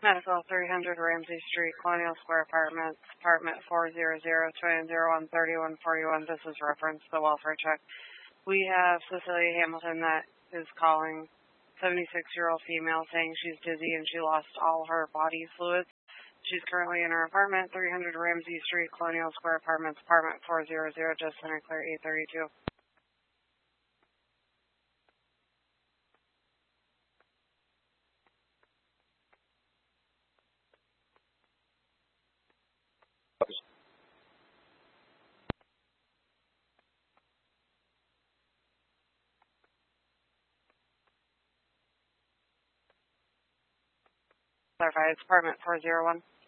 Medical 300 Ramsey Street, Colonial Square Apartments, Apartment 400, 201-3141. This is reference the welfare check. We have Cecilia Hamilton that is calling, 76-year-old female, saying she's dizzy and she lost all her body fluids. She's currently in her apartment, 300 Ramsey Street, Colonial Square Apartments, Apartment 400, just Center Clear 832. Clarify, it's Apartment 401.